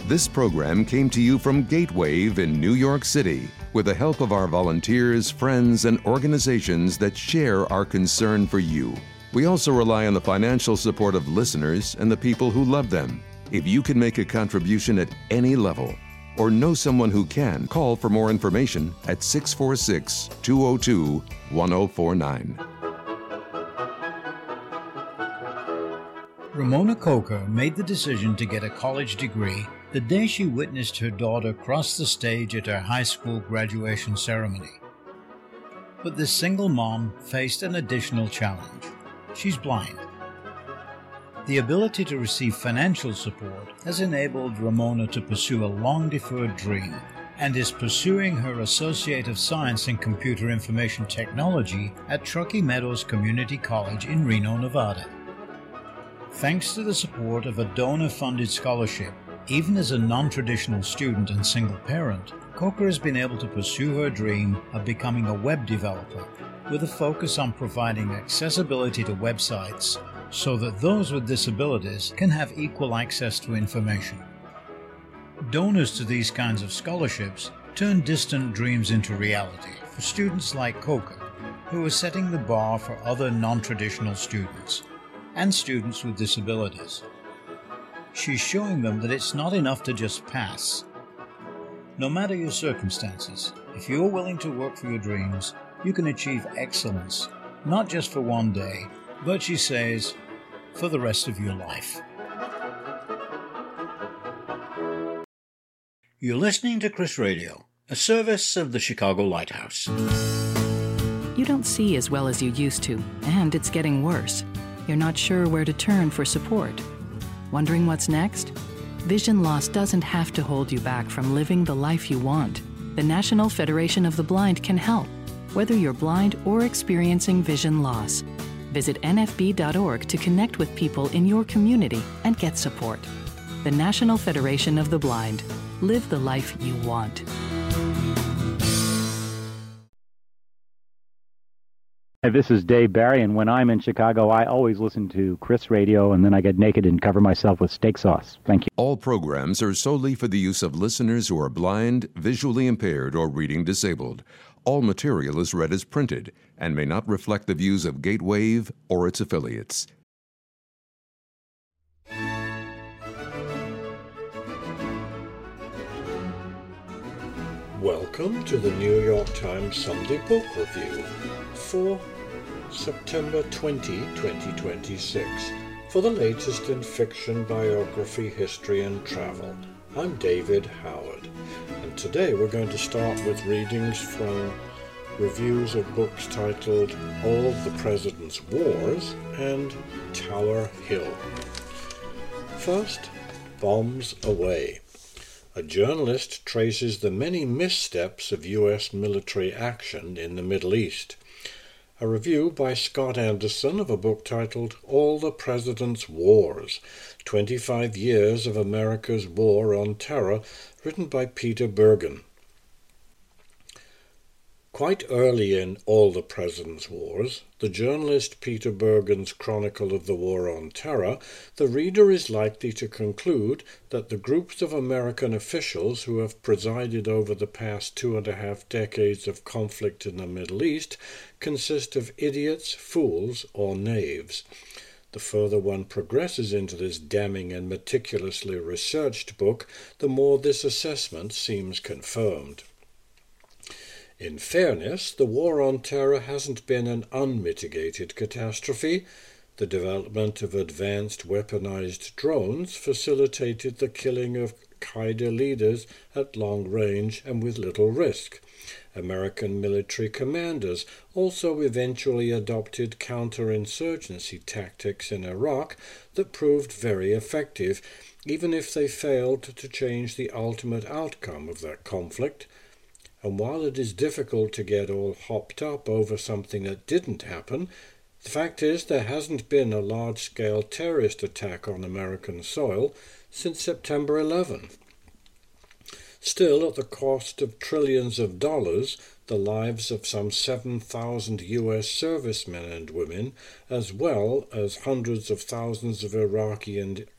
This program came to you from Gatewave in New York City with the help of our volunteers, friends, and organizations that share our concern for you. We also rely on the financial support of listeners and the people who love them. If you can make a contribution at any level or know someone who can, call for more information at 646-202-1049. Ramona Coker made the decision to get a college degree the day she witnessed her daughter cross the stage at her high school graduation ceremony. But this single mom faced an additional challenge. She's blind. The ability to receive financial support has enabled Ramona to pursue a long-deferred dream and is pursuing her Associate of Science in Computer Information Technology at Truckee Meadows Community College in Reno, Nevada. Thanks to the support of a donor-funded scholarship, even as a non-traditional student and single parent, Coker has been able to pursue her dream of becoming a web developer with a focus on providing accessibility to websites so that those with disabilities can have equal access to information. Donors to these kinds of scholarships turn distant dreams into reality for students like Coker, who are setting the bar for other non-traditional students and students with disabilities. She's showing them that it's not enough to just pass. No matter your circumstances, if you're willing to work for your dreams, you can achieve excellence, not just for one day, but, she says, for the rest of your life. You're listening to Chris Radio, a service of the Chicago Lighthouse. You don't see as well as you used to, and it's getting worse. You're not sure where to turn for support. Wondering what's next? Vision loss doesn't have to hold you back from living the life you want. The National Federation of the Blind can help, whether you're blind or experiencing vision loss. Visit nfb.org to connect with people in your community and get support. The National Federation of the Blind. Live the life you want. Hi, this is Dave Barry, and when I'm in Chicago, I always listen to Chris Radio, and then I get naked and cover myself with steak sauce. Thank you. All programs are solely for the use of listeners who are blind, visually impaired, or reading disabled. All material is read as printed and may not reflect the views of Gatewave or its affiliates. Welcome to the New York Times Sunday Book Review for September 20, 2026. For the latest in fiction, biography, history, and travel, I'm David Howard. And today we're going to start with readings from reviews of books titled All the President's Wars and Tower Hill. First, Bombs Away. A journalist traces the many missteps of U.S. military action in the Middle East. A review by Scott Anderson of a book titled All the President's Wars, 25 Years of America's War on Terror, written by Peter Bergen. Quite early in All the President's Wars, the journalist Peter Bergen's chronicle of the War on Terror, the reader is likely to conclude that the groups of American officials who have presided over the past 2.5 decades of conflict in the Middle East consist of idiots, fools, or knaves. The further one progresses into this damning and meticulously researched book, the more this assessment seems confirmed. In fairness, the War on Terror hasn't been an unmitigated catastrophe. The development of advanced weaponized drones facilitated the killing of Qaeda leaders at long range and with little risk. American military commanders also eventually adopted counterinsurgency tactics in Iraq that proved very effective, even if they failed to change the ultimate outcome of that conflict. And while it is difficult to get all hopped up over something that didn't happen, the fact is there hasn't been a large-scale terrorist attack on American soil since September 11. Still, at the cost of trillions of dollars, the lives of some 7,000 U.S. servicemen and women, as well as hundreds of thousands of Iraqi and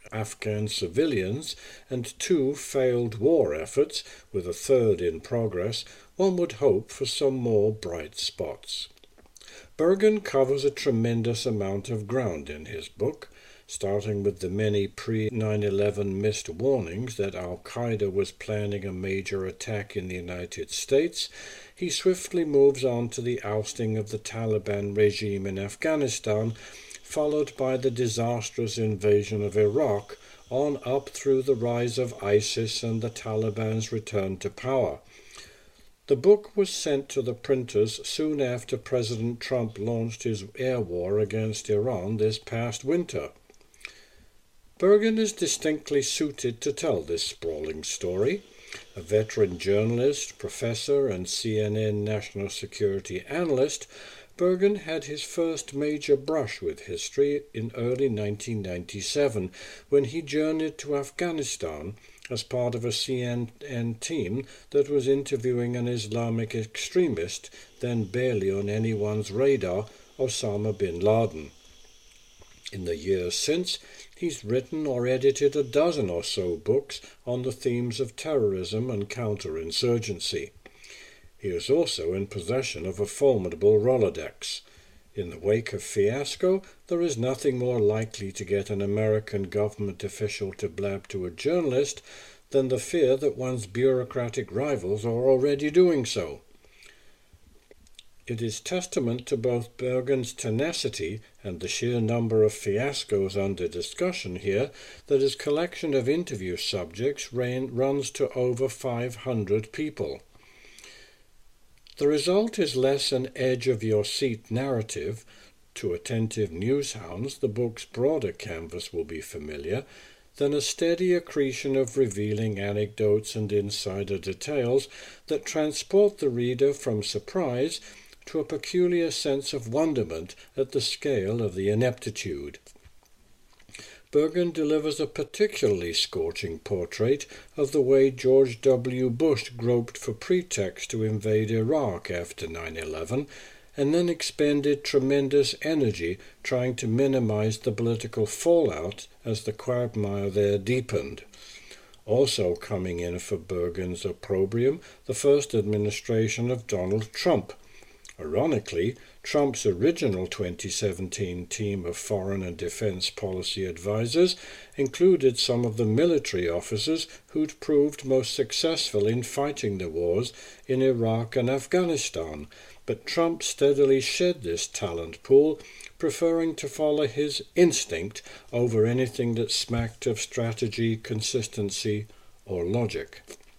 Afghan civilians and 2 failed war efforts, with a 3rd in progress, one would hope for some more bright spots. Bergen covers a tremendous amount of ground in his book, starting with the many pre-9/11 missed warnings that al-Qaeda was planning a major attack in the United States. He swiftly moves on to the ousting of the Taliban regime in Afghanistan, followed by the disastrous invasion of Iraq, on up through the rise of ISIS and the Taliban's return to power. The book was sent to the printers soon after President Trump launched his air war against Iran this past winter. Bergen is distinctly suited to tell this sprawling story. A veteran journalist, professor, and CNN national security analyst, Bergen had his first major brush with history in early 1997 when he journeyed to Afghanistan as part of a CNN team that was interviewing an Islamic extremist, then barely on anyone's radar, Osama bin Laden. In the years since, he's written or edited a dozen or so books on the themes of terrorism and counterinsurgency. He is also in possession of a formidable Rolodex. In the wake of fiasco, there is nothing more likely to get an American government official to blab to a journalist than the fear that one's bureaucratic rivals are already doing so. It is testament to both Bergen's tenacity and the sheer number of fiascos under discussion here that his collection of interview subjects runs to over 500 people. The result is less an edge-of-your-seat narrative. To attentive newshounds, the book's broader canvas will be familiar, than a steady accretion of revealing anecdotes and insider details that transport the reader from surprise to a peculiar sense of wonderment at the scale of the ineptitude. Bergen delivers a particularly scorching portrait of the way George W. Bush groped for pretext to invade Iraq after 9/11, and then expended tremendous energy trying to minimize the political fallout as the quagmire there deepened. Also coming in for Bergen's opprobrium, the first administration of Donald Trump. Ironically, Trump's original 2017 team of foreign and defense policy advisors included some of the military officers who'd proved most successful in fighting the wars in Iraq and Afghanistan, but Trump steadily shed this talent pool, preferring to follow his instinct over anything that smacked of strategy, consistency, or logic.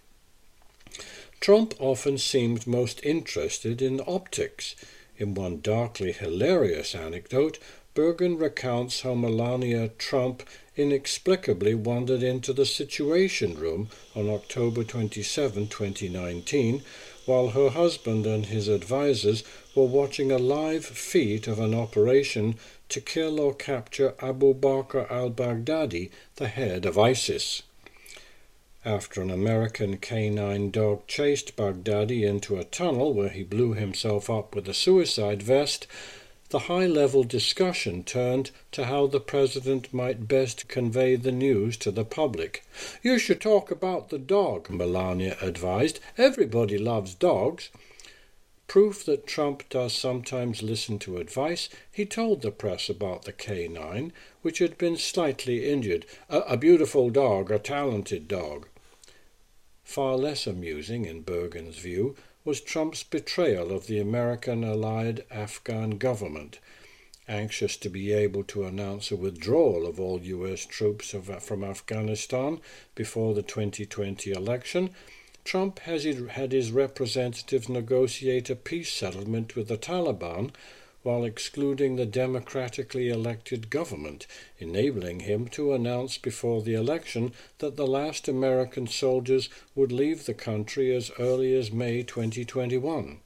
Trump often seemed most interested in optics. In one darkly hilarious anecdote, Bergen recounts how Melania Trump inexplicably wandered into the Situation Room on October 27, 2019, while her husband and his advisors were watching a live feed of an operation to kill or capture Abu Bakr al-Baghdadi, the head of ISIS. After an American canine dog chased Baghdadi into a tunnel where he blew himself up with a suicide vest, the high-level discussion turned to how the president might best convey the news to the public. "You should talk about the dog," Melania advised. "Everybody loves dogs." Proof that Trump does sometimes listen to advice, he told the press about the canine, which had been slightly injured. A beautiful dog, a talented dog. Far less amusing, in Bergen's view, was Trump's betrayal of the American-allied Afghan government. Anxious to be able to announce a withdrawal of all U.S. troops from Afghanistan before the 2020 election, Trump had his representatives negotiate a peace settlement with the Taliban while excluding the democratically elected government, enabling him to announce before the election that the last American soldiers would leave the country as early as May 2021.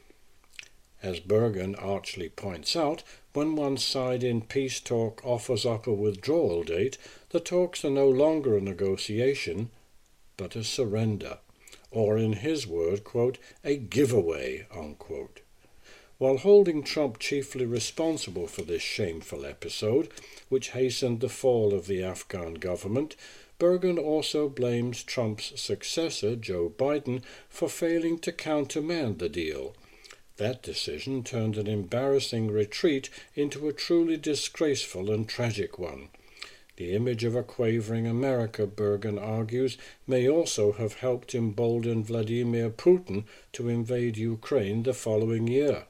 As Bergen archly points out, when one side in peace talk offers up a withdrawal date, the talks are no longer a negotiation, but a surrender, or in his word, quote, a giveaway, unquote. while holding Trump chiefly responsible for this shameful episode, which hastened the fall of the Afghan government, Bergen also blames Trump's successor, Joe Biden, for failing to countermand the deal. That decision turned an embarrassing retreat into a truly disgraceful and tragic one. The image of a quavering America, Bergen argues, may also have helped embolden Vladimir Putin to invade Ukraine the following year.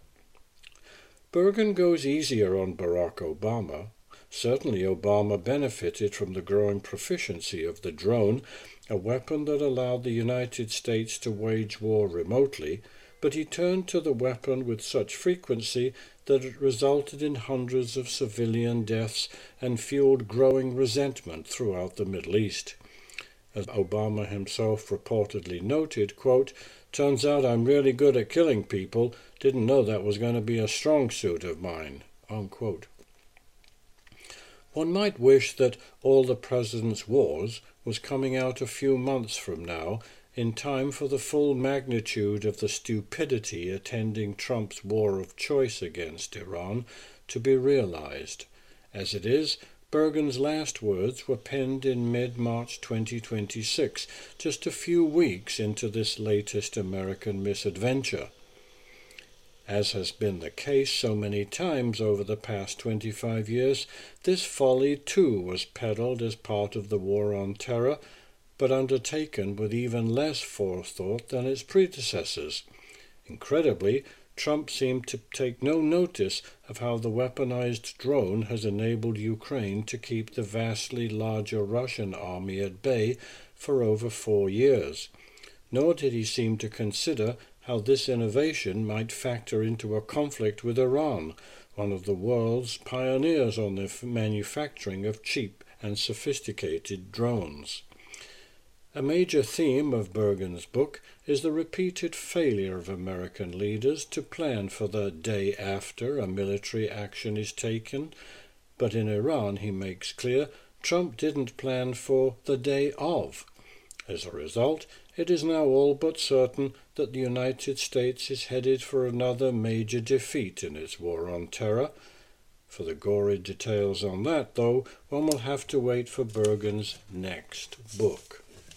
Bergen goes easier on Barack Obama. Certainly Obama benefited from the growing proficiency of the drone, a weapon that allowed the United States to wage war remotely, but he turned to the weapon with such frequency that it resulted in hundreds of civilian deaths and fueled growing resentment throughout the Middle East. As Obama himself reportedly noted, quote, "Turns out I'm really good at killing people. Didn't know that was going to be a strong suit of mine," unquote. One might wish that All the President's Wars was coming out a few months from now, in time for the full magnitude of the stupidity attending Trump's war of choice against Iran to be realized. As it is, Bergen's last words were penned in mid-March 2026, just a few weeks into this latest American misadventure. As has been the case so many times over the past 25 years, this folly too was peddled as part of the War on Terror, but undertaken with even less forethought than its predecessors. Incredibly, Trump seemed to take no notice of how the weaponized drone has enabled Ukraine to keep the vastly larger Russian army at bay for over 4 years. Nor did he seem to consider how this innovation might factor into a conflict with Iran, one of the world's pioneers on the manufacturing of cheap and sophisticated drones. A major theme of Bergen's book is the repeated failure of American leaders to plan for the day after a military action is taken, but in Iran, he makes clear, Trump didn't plan for the day of. As a result, it is now all but certain that the United States is headed for another major defeat in its war on terror. For the gory details on that, though, one will have to wait for Bergen's next book.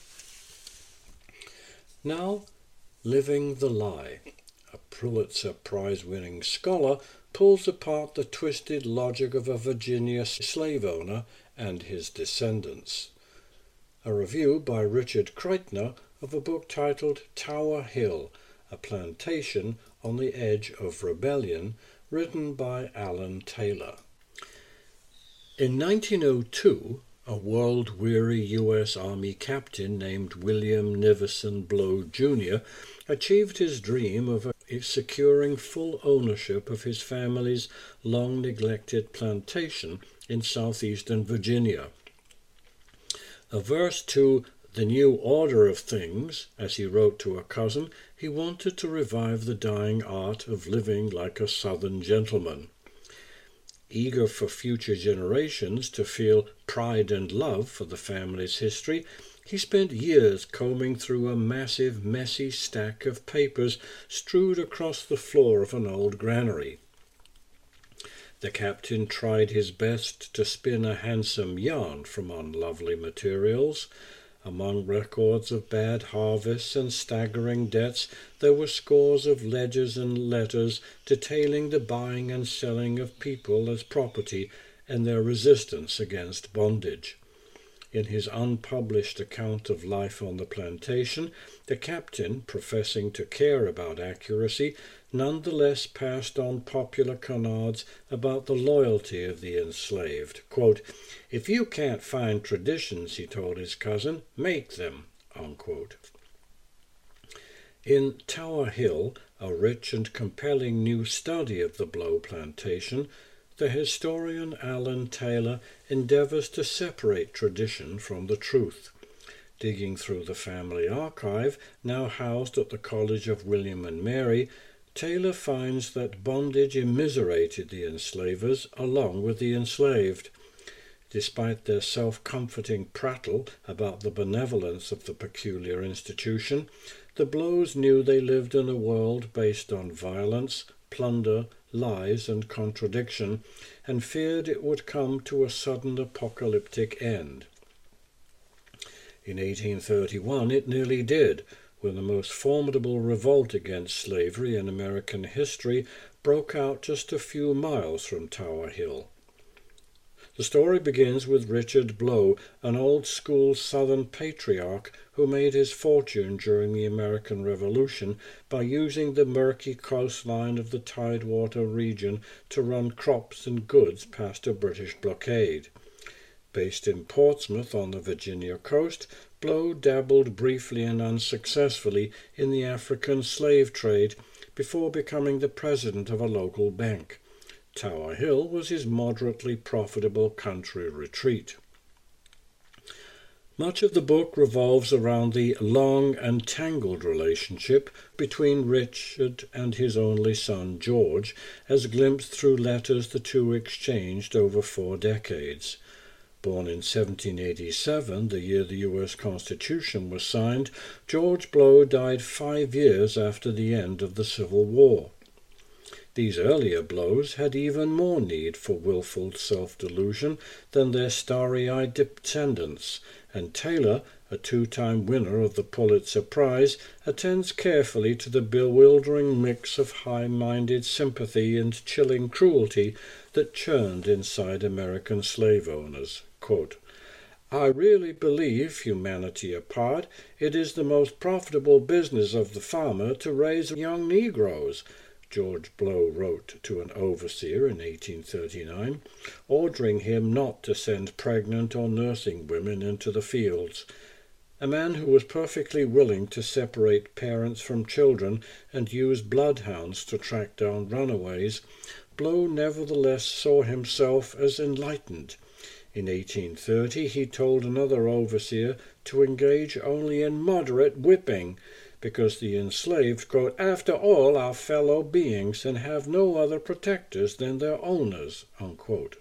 Now, Living the Lie. A Pulitzer Prize-winning scholar pulls apart the twisted logic of a Virginia slave owner and his descendants. A review by Richard Kreitner of a book titled Tower Hill, A Plantation on the Edge of Rebellion, written by Alan Taylor. In 1902, a world-weary U.S. Army captain named William Nivison Blow, Jr. achieved his dream of securing full ownership of his family's long-neglected plantation in southeastern Virginia. Averse to the new order of things, as he wrote to a cousin, he wanted to revive the dying art of living like a Southern gentleman. Eager for future generations to feel pride and love for the family's history, he spent years combing through a massive, messy stack of papers strewed across the floor of an old granary. The captain tried his best to spin a handsome yarn from unlovely materials. Among records of bad harvests and staggering debts, there were scores of ledgers and letters detailing the buying and selling of people as property and their resistance against bondage. In his unpublished account of life on the plantation, the captain, professing to care about accuracy, nonetheless passed on popular canards about the loyalty of the enslaved. Quote, "If you can't find traditions," he told his cousin, "make them." Unquote. In Tower Hill, a rich and compelling new study of the Blow plantation, the historian Alan Taylor endeavors to separate tradition from the truth. Digging through the family archive, now housed at the College of William and Mary, Taylor finds that bondage immiserated the enslavers along with the enslaved. Despite their self-comforting prattle about the benevolence of the peculiar institution, the Blows knew they lived in a world based on violence, plunder, lies, and contradiction, and feared it would come to a sudden apocalyptic end. In 1831 it nearly did, when the most formidable revolt against slavery in American history broke out just a few miles from Tower Hill. The story begins with Richard Blow, an old-school Southern patriarch who made his fortune during the American Revolution by using the murky coastline of the Tidewater region to run crops and goods past a British blockade. Based in Portsmouth on the Virginia coast, Blow dabbled briefly and unsuccessfully in the African slave trade before becoming the president of a local bank. Tower Hill was his moderately profitable country retreat. Much of the book revolves around the long and tangled relationship between Richard and his only son George, as glimpsed through letters the two exchanged over 4 decades. Born in 1787, the year the U.S. Constitution was signed, George Blow died 5 years after the end of the Civil War. These earlier Blows had even more need for willful self-delusion than their starry-eyed descendants, and Taylor, a 2-time winner of the Pulitzer Prize, attends carefully to the bewildering mix of high-minded sympathy and chilling cruelty that churned inside American slave owners. Quote, "I really believe, humanity apart, it is the most profitable business of the farmer to raise young Negroes," George Blow wrote to an overseer in 1839, ordering him not to send pregnant or nursing women into the fields. A man who was perfectly willing to separate parents from children and use bloodhounds to track down runaways, Blow nevertheless saw himself as enlightened. In 1830 he told another overseer to engage only in moderate whipping, because the enslaved, quote, "after all are fellow beings and have no other protectors than their owners," unquote.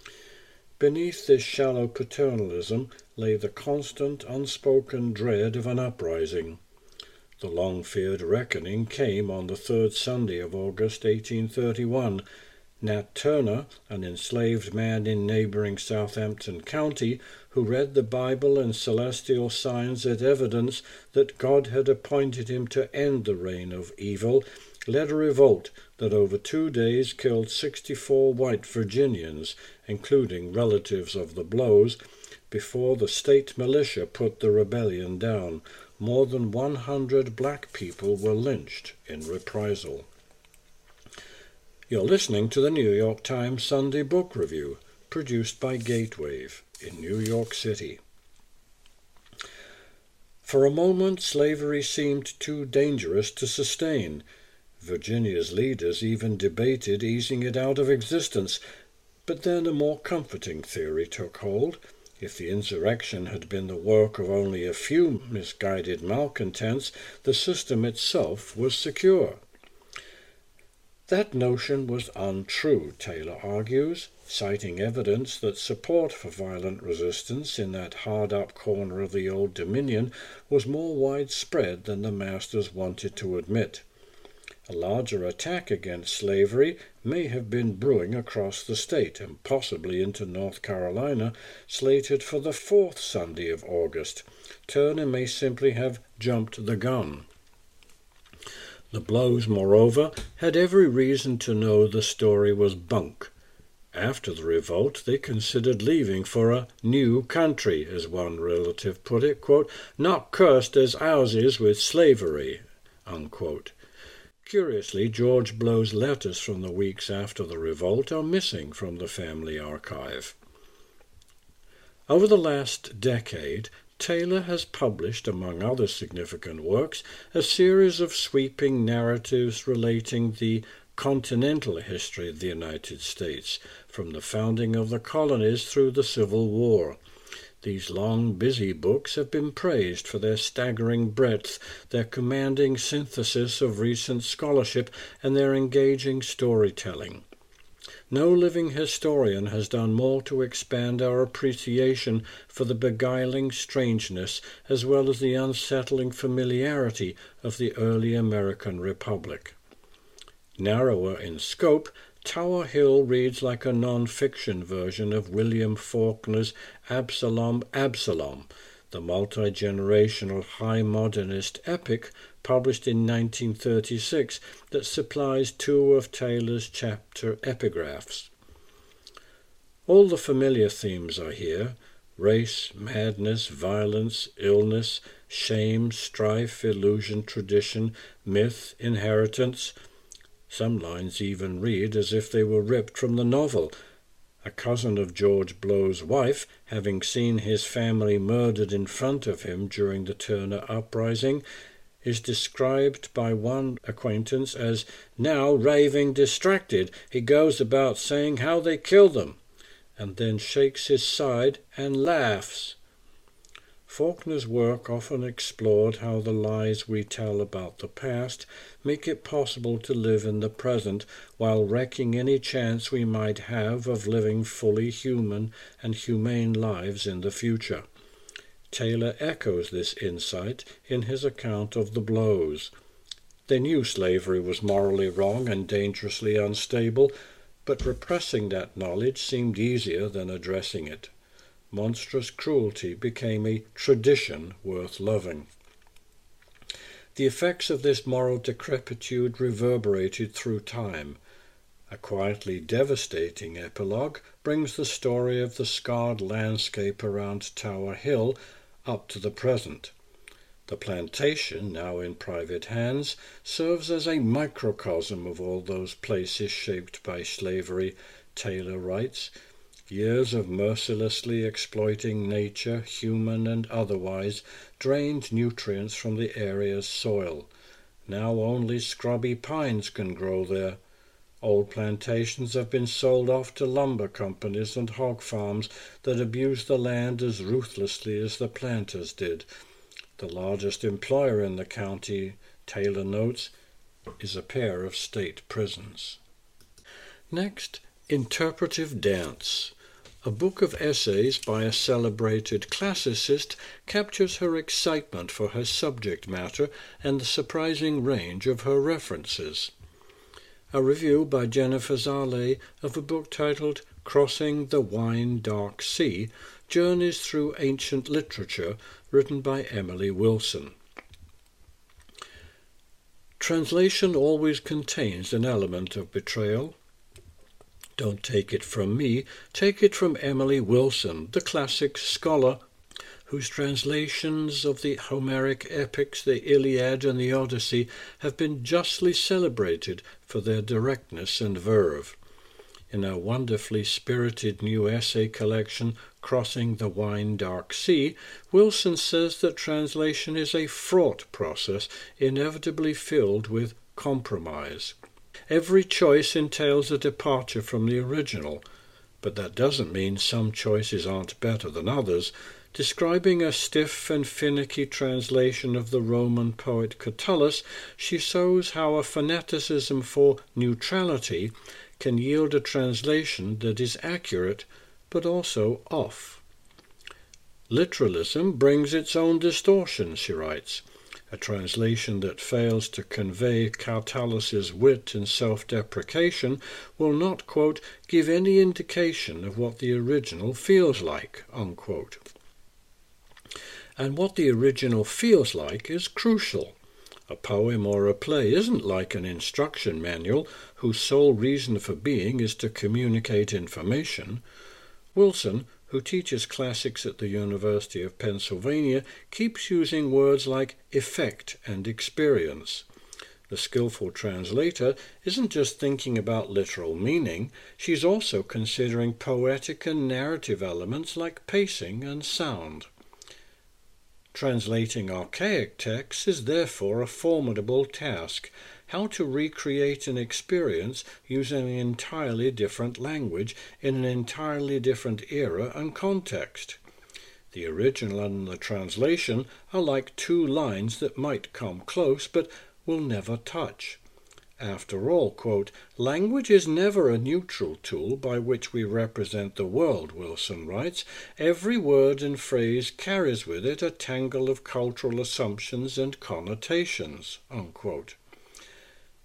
Beneath this shallow paternalism lay the constant, unspoken dread of an uprising. The long-feared reckoning came on the 3rd Sunday of August, 1831. Nat Turner, an enslaved man in neighboring Southampton County, who read the Bible and celestial signs as evidence that God had appointed him to end the reign of evil, led a revolt that over 2 days killed 64 white Virginians, including relatives of the Blows. Before the state militia put the rebellion down, more than 100 black people were lynched in reprisal. You're listening to the New York Times Sunday Book Review, produced by Gatewave in New York City. For a moment, slavery seemed too dangerous to sustain. Virginia's leaders even debated easing it out of existence, but then a more comforting theory took hold. If the insurrection had been the work of only a few misguided malcontents, the system itself was secure. That notion was untrue, Taylor argues, citing evidence that support for violent resistance in that hard-up corner of the Old Dominion was more widespread than the masters wanted to admit. A larger attack against slavery may have been brewing across the state and possibly into North Carolina, slated for the 4th Sunday of August. Turner may simply have jumped the gun. The Blows, moreover, had every reason to know the story was bunk. After the revolt, they considered leaving for a new country, as one relative put it, quote, "not cursed as ours is with slavery," unquote. Curiously, George Blow's letters from the weeks after the revolt are missing from the family archive. Over the last decade, Taylor has published, among other significant works, a series of sweeping narratives relating the continental history of the United States, from the founding of the colonies through the Civil War. These long, busy books have been praised for their staggering breadth, their commanding synthesis of recent scholarship, and their engaging storytelling. No living historian has done more to expand our appreciation for the beguiling strangeness as well as the unsettling familiarity of the early American Republic. Narrower in scope, Tower Hill reads like a non-fiction version of William Faulkner's Absalom, Absalom, the multi-generational high modernist epic published in 1936 that supplies two of Taylor's chapter epigraphs. All the familiar themes are here: race, madness, violence, illness, shame, strife, illusion, tradition, myth, inheritance. Some lines even read as if they were ripped from the novel. A cousin of George Blow's wife, having seen his family murdered in front of him during the Turner Uprising, is described by one acquaintance as now raving distracted. He goes about saying how they killed them, and then shakes his side and laughs. Faulkner's work often explored how the lies we tell about the past make it possible to live in the present while wrecking any chance we might have of living fully human and humane lives in the future. Taylor echoes this insight in his account of the Blows. They knew slavery was morally wrong and dangerously unstable, but repressing that knowledge seemed easier than addressing it. Monstrous cruelty became a tradition worth loving. The effects of this moral decrepitude reverberated through time. A quietly devastating epilogue brings the story of the scarred landscape around Tower Hill up to the present. The plantation, now in private hands, serves as a microcosm of all those places shaped by slavery, Taylor writes. Years of mercilessly exploiting nature, human and otherwise, drained nutrients from the area's soil. Now only scrubby pines can grow there. Old plantations have been sold off to lumber companies and hog farms that abuse the land as ruthlessly as the planters did. The largest employer in the county, Taylor notes, is a pair of state prisons. Next, Interpretive Dance. A book of essays by a celebrated classicist captures her excitement for her subject matter and the surprising range of her references. A review by Jennifer Zale of a book titled Crossing the Wine Dark Sea journeys through ancient literature, written by Emily Wilson. Translation always contains an element of betrayal. Don't take it from me, take it from Emily Wilson, the classic scholar, whose translations of the Homeric epics, the Iliad and the Odyssey, have been justly celebrated for their directness and verve. In her wonderfully spirited new essay collection, Crossing the Wine Dark Sea, Wilson says that translation is a fraught process, inevitably filled with compromise. Every choice entails a departure from the original, but that doesn't mean some choices aren't better than others. Describing a stiff and finicky translation of the Roman poet Catullus, she shows how a fanaticism for neutrality can yield a translation that is accurate but also off. Literalism brings its own distortions, she writes. A translation that fails to convey Catullus's wit and self-deprecation will not, quote, give any indication of what the original feels like, unquote. And what the original feels like is crucial. A poem or a play isn't like an instruction manual whose sole reason for being is to communicate information. Wilson, who teaches classics at the University of Pennsylvania, keeps using words like effect and experience. The skillful translator isn't just thinking about literal meaning, she's also considering poetic and narrative elements like pacing and sound. Translating archaic texts is therefore a formidable task. How to recreate an experience using an entirely different language in an entirely different era and context. The original and the translation are like two lines that might come close but will never touch. After all, quote, language is never a neutral tool by which we represent the world, Wilson writes. Every word and phrase carries with it a tangle of cultural assumptions and connotations, unquote.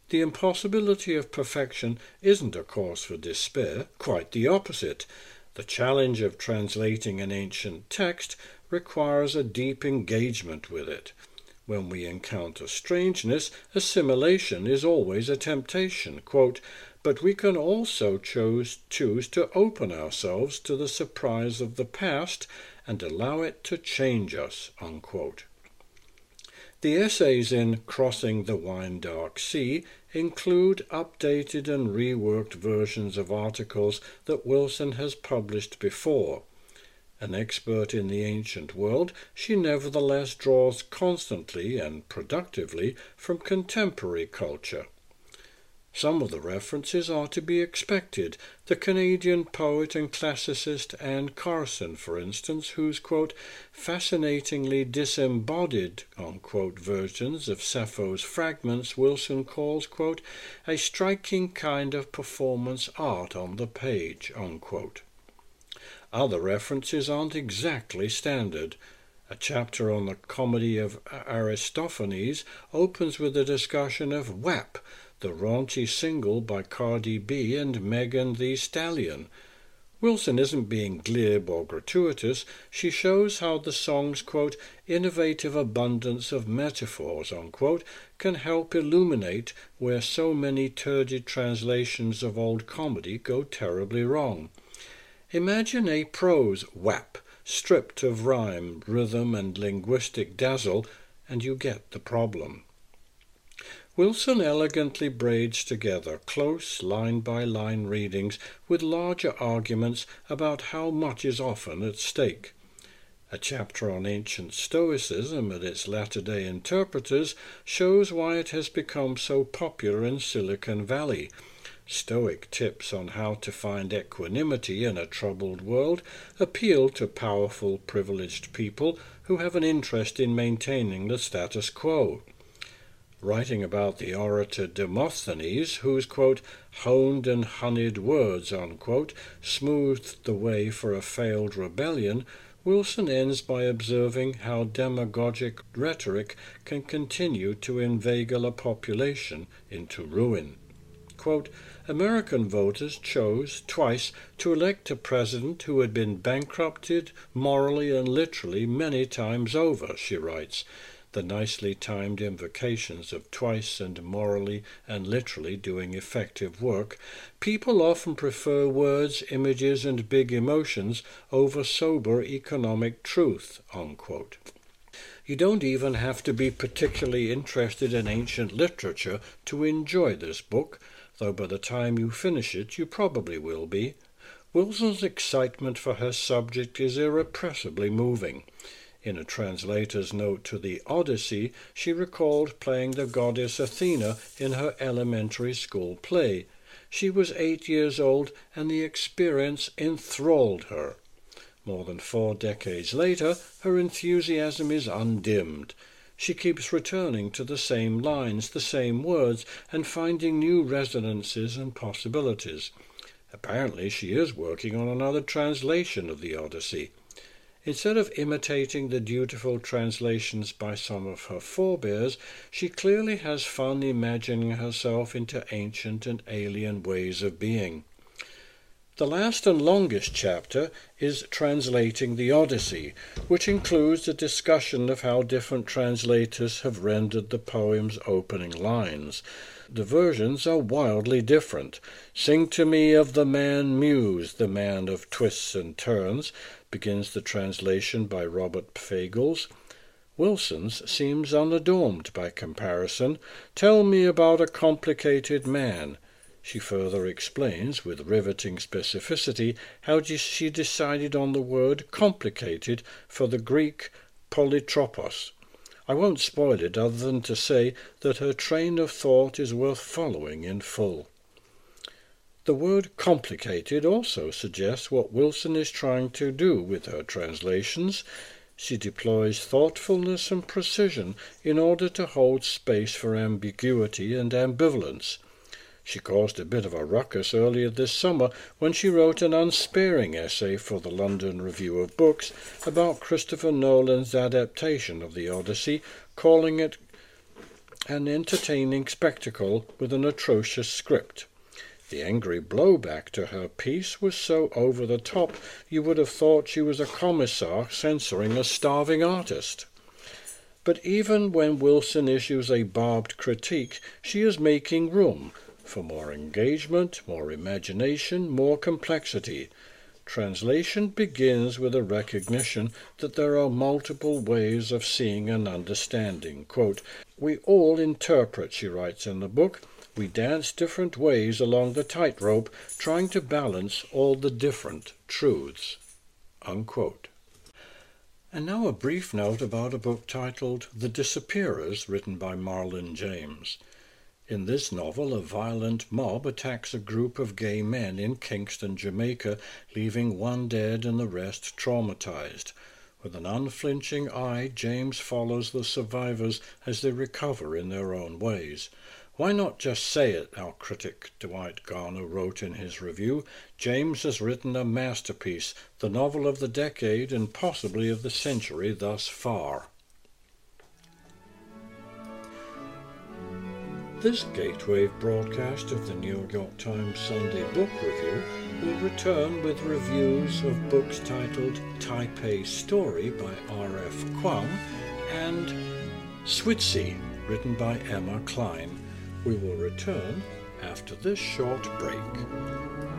The impossibility of perfection isn't a cause for despair, quite the opposite. The challenge of translating an ancient text requires a deep engagement with it. When we encounter strangeness, assimilation is always a temptation. Quote, "But we can also choose to open ourselves to the surprise of the past and allow it to change us." Unquote. The essays in Crossing the Wine-Dark Sea include updated and reworked versions of articles that Wilson has published before. An expert in the ancient world, she nevertheless draws constantly and productively from contemporary culture. Some of the references are to be expected. The Canadian poet and classicist Anne Carson, for instance, whose, quote, "fascinatingly disembodied," unquote, versions of Sappho's fragments Wilson calls, quote, "a striking kind of performance art on the page," unquote. Other references aren't exactly standard. A chapter on the comedy of Aristophanes opens with a discussion of WAP, the raunchy single by Cardi B and Megan Thee Stallion. Wilson isn't being glib or gratuitous. She shows how the song's, quote, "innovative abundance of metaphors," unquote, can help illuminate where so many turgid translations of old comedy go terribly wrong. Imagine a prose WAP, stripped of rhyme, rhythm, and linguistic dazzle, and you get the problem. Wilson elegantly braids together close line-by-line readings with larger arguments about how much is often at stake. A chapter on ancient Stoicism and its latter-day interpreters shows why it has become so popular in Silicon Valley. Stoic tips on how to find equanimity in a troubled world appeal to powerful, privileged people who have an interest in maintaining the status quo. Writing about the orator Demosthenes, whose, quote, "honed and honeyed words," unquote, smoothed the way for a failed rebellion, Wilson ends by observing how demagogic rhetoric can continue to inveigle a population into ruin. Quote, "American voters chose twice to elect a president who had been bankrupted morally and literally many times over," she writes. The nicely timed invocations of twice and morally and literally doing effective work. People often prefer words, images, and big emotions over sober economic truth, unquote. You don't even have to be particularly interested in ancient literature to enjoy this book, though by the time you finish it you probably will be. Wilson's excitement for her subject is irrepressibly moving. In a translator's note to the Odyssey, she recalled playing the goddess Athena in her elementary school play. She was 8 years old, and the experience enthralled her. More than 4 decades later, her enthusiasm is undimmed. She keeps returning to the same lines, the same words, and finding new resonances and possibilities. Apparently she is working on another translation of the Odyssey. Instead of imitating the dutiful translations by some of her forebears, she clearly has fun imagining herself into ancient and alien ways of being. The last and longest chapter is Translating the Odyssey, which includes a discussion of how different translators have rendered the poem's opening lines. The versions are wildly different. "Sing to me of the man Muse, the man of twists and turns," begins the translation by Robert Fagles. Wilson's seems unadorned by comparison. "Tell me about a complicated man." She further explains, with riveting specificity, how she decided on the word complicated for the Greek polytropos. I won't spoil it other than to say that her train of thought is worth following in full. The word complicated also suggests what Wilson is trying to do with her translations. She deploys thoughtfulness and precision in order to hold space for ambiguity and ambivalence. She caused a bit of a ruckus earlier this summer when she wrote an unsparing essay for the London Review of Books about Christopher Nolan's adaptation of the Odyssey, calling it an entertaining spectacle with an atrocious script. The angry blowback to her piece was so over the top you would have thought she was a commissar censoring a starving artist. But even when Wilson issues a barbed critique, she is making room for more engagement, more imagination, more complexity. Translation begins with a recognition that there are multiple ways of seeing and understanding. Quote, "We all interpret," she writes in the book. "We dance different ways along the tightrope, trying to balance all the different truths." Unquote. And now a brief note about a book titled The Disappearers, written by Marlon James. In this novel, a violent mob attacks a group of gay men in Kingston, Jamaica, leaving one dead and the rest traumatized. With an unflinching eye, James follows the survivors as they recover in their own ways. "Why not just say it?" our critic Dwight Garner wrote in his review. "James has written a masterpiece, the novel of the decade and possibly of the century thus far." This Gateway broadcast of the New York Times Sunday Book Review will return with reviews of books titled Taipei Story by R.F. Kuang and Switzy, written by Emma Klein. We will return after this short break.